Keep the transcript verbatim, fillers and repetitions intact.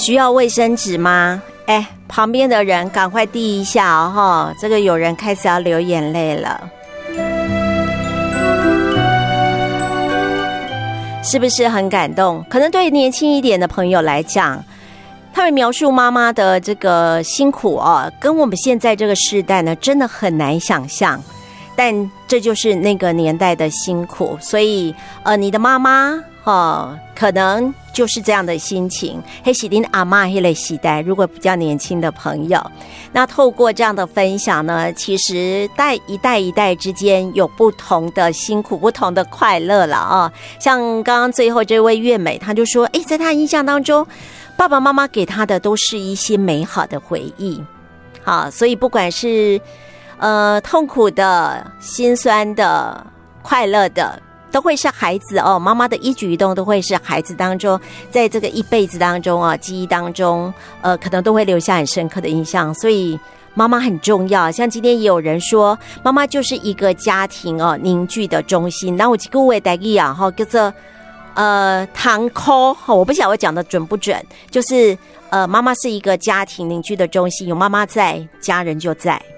需要卫生纸吗？哎，旁边的人赶快递一下哦，这个有人开始要流眼泪了。是不是很感动？可能对年轻一点的朋友来讲，他们描述妈妈的这个辛苦哦，跟我们现在这个世代呢，真的很难想象。但这就是那个年代的辛苦，所以呃，你的妈妈哦，可能就是这样的心情。黑喜丁阿嬷黑类时代，如果比较年轻的朋友，那透过这样的分享呢，其实代一代一代之间有不同的辛苦，不同的快乐了啊、哦。像刚刚最后这位月美，她就说，哎，在她印象当中，爸爸妈妈给她的都是一些美好的回忆。好，所以不管是呃，痛苦的、心酸的、快乐的，都会是孩子哦。妈妈的一举一动都会是孩子当中，在这个一辈子当中啊，记忆当中，呃，可能都会留下很深刻的印象。所以妈妈很重要。像今天也有人说，妈妈就是一个家庭哦凝聚的中心。那我几个位台语啊，哈，叫做呃堂口，我不晓得我讲的准不准，就是呃，妈妈是一个家庭凝聚的中心，有妈妈在，家人就在。